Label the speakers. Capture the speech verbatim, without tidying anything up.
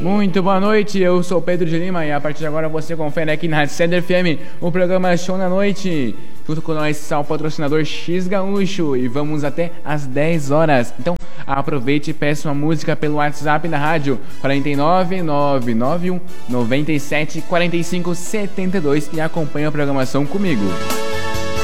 Speaker 1: Muito boa noite, eu sou Pedro de Lima e a partir de agora você confere aqui na Cedar F M o programa Show na Noite. Junto com nós está o patrocinador X Gaúcho e vamos até às dez horas. Então aproveite e peça uma música pelo WhatsApp da rádio quatro nove nove nove um nove sete quatro cinco sete dois e acompanhe a programação comigo.